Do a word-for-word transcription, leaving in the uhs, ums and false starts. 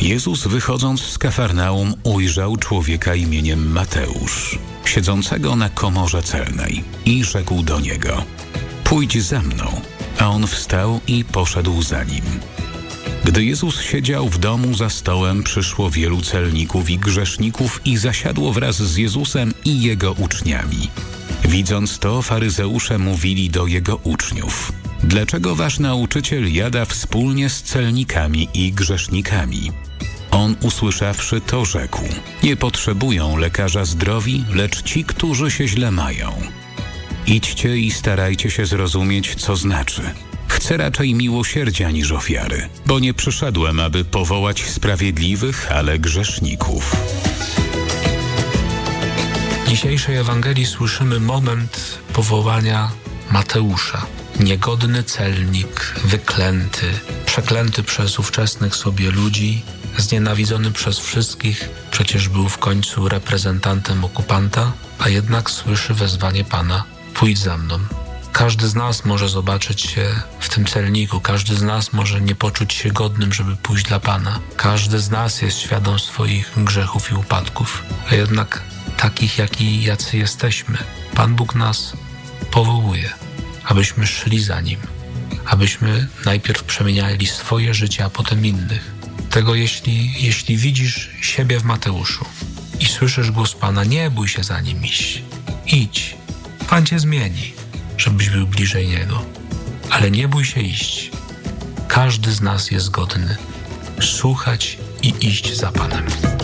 Jezus, wychodząc z Kafarnaum, ujrzał człowieka imieniem Mateusz, siedzącego na komorze celnej, i rzekł do niego: pójdź za mną. A on wstał i poszedł za nim. Gdy Jezus siedział w domu za stołem, przyszło wielu celników i grzeszników i zasiadło wraz z Jezusem i Jego uczniami. Widząc to, faryzeusze mówili do Jego uczniów: dlaczego wasz nauczyciel jada wspólnie z celnikami i grzesznikami? On, usłyszawszy to, rzekł: nie potrzebują lekarza zdrowi, lecz ci, którzy się źle mają. Idźcie i starajcie się zrozumieć, co znaczy: chcę raczej miłosierdzia niż ofiary, bo nie przyszedłem, aby powołać sprawiedliwych, ale grzeszników. W dzisiejszej Ewangelii słyszymy moment powołania Mateusza. Niegodny celnik, wyklęty, przeklęty przez ówczesnych sobie ludzi, znienawidzony przez wszystkich, przecież był w końcu reprezentantem okupanta, a jednak słyszy wezwanie Pana: pójdź za mną. Każdy z nas może zobaczyć się w tym celniku, każdy z nas może nie poczuć się godnym, żeby pójść dla Pana. Każdy z nas jest świadom swoich grzechów i upadków, a jednak takich, jaki, jacy jesteśmy, Pan Bóg nas powołuje, abyśmy szli za Nim, abyśmy najpierw przemieniali swoje życie, a potem innych. Tego jeśli, jeśli widzisz siebie w Mateuszu i słyszysz głos Pana, nie bój się za Nim iść. Idź, Pan Cię zmieni, żebyś był bliżej Niego. Ale nie bój się iść. Każdy z nas jest godny słuchać i iść za Panem.